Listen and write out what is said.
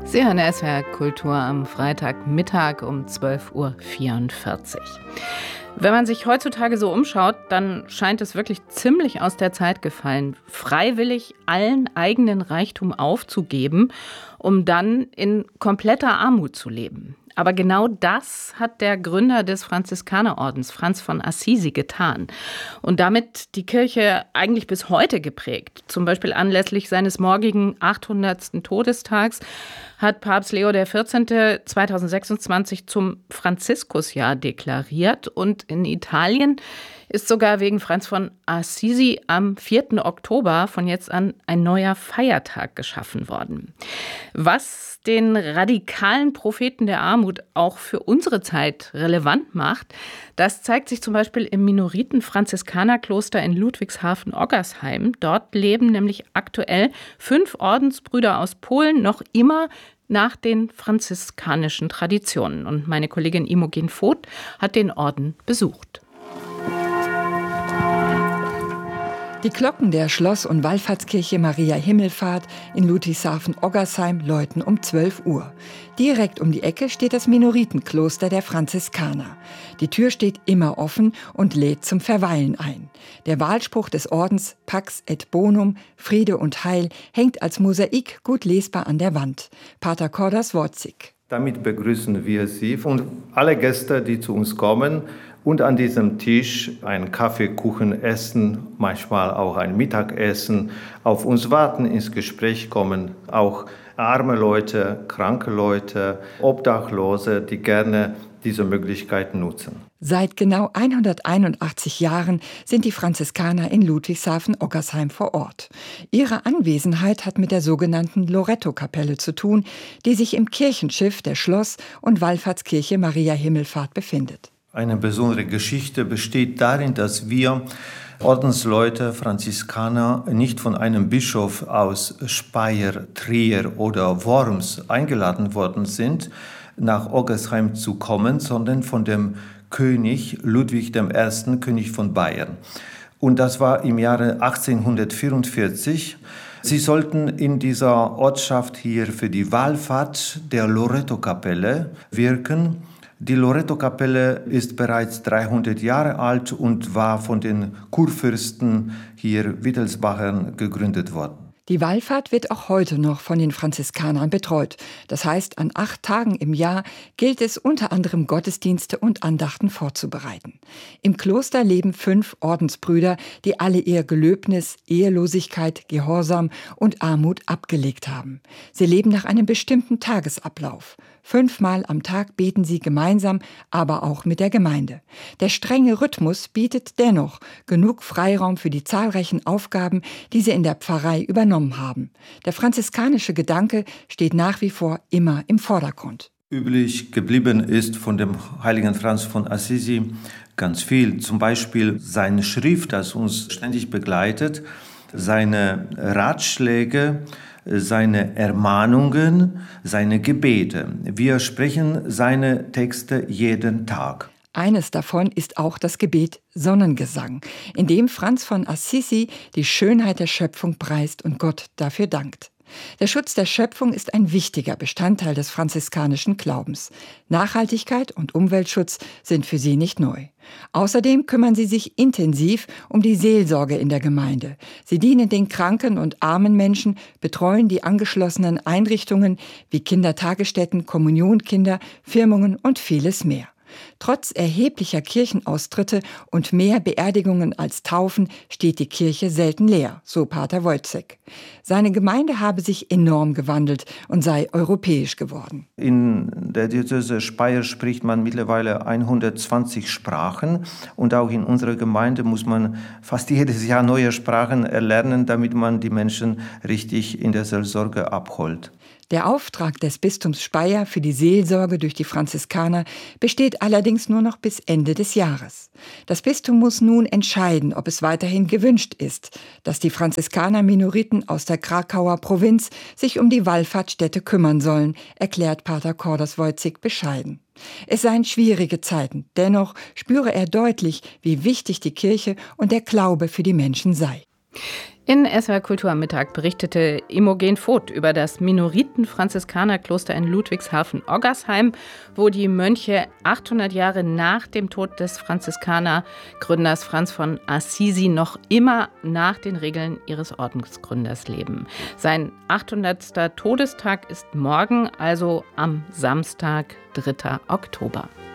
Sie hören SWR Kultur am Freitagmittag um 12:44 Uhr. Wenn man sich heutzutage so umschaut, dann scheint es wirklich ziemlich aus der Zeit gefallen, freiwillig allen eigenen Reichtum aufzugeben, um dann in kompletter Armut zu leben. Aber genau das hat der Gründer des Franziskanerordens, Franz von Assisi, getan und damit die Kirche eigentlich bis heute geprägt. Zum Beispiel anlässlich seines morgigen 800. Todestags hat Papst Leo XIV. 2026 zum Franziskusjahr deklariert. Und in Italien ist sogar wegen Franz von Assisi am 4. Oktober von jetzt an ein neuer Feiertag geschaffen worden. Was den radikalen Propheten der Armut auch für unsere Zeit relevant macht, das zeigt sich zum Beispiel im Minoriten-Franziskanerkloster in Ludwigshafen-Oggersheim. Dort leben nämlich aktuell 5 Ordensbrüder aus Polen noch immer nach den franziskanischen Traditionen. Und meine Kollegin Imogen Voth hat den Orden besucht. Die Glocken der Schloss- und Wallfahrtskirche Maria Himmelfahrt in Ludwigshafen-Oggersheim läuten um 12 Uhr. Direkt um die Ecke steht das Minoritenkloster der Franziskaner. Die Tür steht immer offen und lädt zum Verweilen ein. Der Wahlspruch des Ordens Pax et Bonum, Friede und Heil, hängt als Mosaik gut lesbar an der Wand. Pater Kordas Worzig. Damit begrüßen wir Sie und alle Gäste, die zu uns kommen und an diesem Tisch einen Kaffee, Kuchen essen, manchmal auch ein Mittagessen, auf uns warten, ins Gespräch kommen, auch arme Leute, kranke Leute, Obdachlose, die gerne diese Möglichkeit nutzen. Seit genau 181 Jahren sind die Franziskaner in Ludwigshafen-Oggersheim vor Ort. Ihre Anwesenheit hat mit der sogenannten Loretto-Kapelle zu tun, die sich im Kirchenschiff der Schloss- und Wallfahrtskirche Maria Himmelfahrt befindet. Eine besondere Geschichte besteht darin, dass wir Ordensleute, Franziskaner, nicht von einem Bischof aus Speyer, Trier oder Worms eingeladen worden sind, nach Oggersheim zu kommen, sondern von dem König Ludwig I., König von Bayern. Und das war im Jahre 1844. Sie sollten in dieser Ortschaft hier für die Wallfahrt der Loretto-Kapelle wirken. Die Loretto-Kapelle ist bereits 300 Jahre alt und war von den Kurfürsten hier Wittelsbachern gegründet worden. Die Wallfahrt wird auch heute noch von den Franziskanern betreut. Das heißt, an 8 Tagen im Jahr gilt es unter anderem Gottesdienste und Andachten vorzubereiten. Im Kloster leben 5 Ordensbrüder, die alle ihr Gelöbnis, Ehelosigkeit, Gehorsam und Armut abgelegt haben. Sie leben nach einem bestimmten Tagesablauf. 5-mal am Tag beten sie gemeinsam, aber auch mit der Gemeinde. Der strenge Rhythmus bietet dennoch genug Freiraum für die zahlreichen Aufgaben, die sie in der Pfarrei übernommen haben. Der franziskanische Gedanke steht nach wie vor immer im Vordergrund. Üblich geblieben ist von dem heiligen Franz von Assisi ganz viel. Zum Beispiel seine Schrift, das uns ständig begleitet, seine Ratschläge, seine Ermahnungen, seine Gebete. Wir sprechen seine Texte jeden Tag. Eines davon ist auch das Gebet Sonnengesang, in dem Franz von Assisi die Schönheit der Schöpfung preist und Gott dafür dankt. Der Schutz der Schöpfung ist ein wichtiger Bestandteil des franziskanischen Glaubens. Nachhaltigkeit und Umweltschutz sind für sie nicht neu. Außerdem kümmern sie sich intensiv um die Seelsorge in der Gemeinde. Sie dienen den kranken und armen Menschen, betreuen die angeschlossenen Einrichtungen wie Kindertagesstätten, Kommunionkinder, Firmungen und vieles mehr. Trotz erheblicher Kirchenaustritte und mehr Beerdigungen als Taufen steht die Kirche selten leer, so Pater Wojcek. Seine Gemeinde habe sich enorm gewandelt und sei europäisch geworden. In der Diözese Speyer spricht man mittlerweile 120 Sprachen und auch in unserer Gemeinde muss man fast jedes Jahr neue Sprachen erlernen, damit man die Menschen richtig in der Seelsorge abholt. Der Auftrag des Bistums Speyer für die Seelsorge durch die Franziskaner besteht allerdings nur noch bis Ende des Jahres. Das Bistum muss nun entscheiden, ob es weiterhin gewünscht ist, dass die Franziskaner-Minoriten aus der Krakauer Provinz sich um die Wallfahrtsstätte kümmern sollen, erklärt Pater Kordas Worzig bescheiden. Es seien schwierige Zeiten, dennoch spüre er deutlich, wie wichtig die Kirche und der Glaube für die Menschen sei. In SWR Kultur am Mittag berichtete Imogen Voth über das Minoriten-Franziskanerkloster in Ludwigshafen-Oggersheim, wo die Mönche 800 Jahre nach dem Tod des Franziskanergründers Franz von Assisi noch immer nach den Regeln ihres Ordensgründers leben. Sein 800. Todestag ist morgen, also am Samstag, 3. Oktober.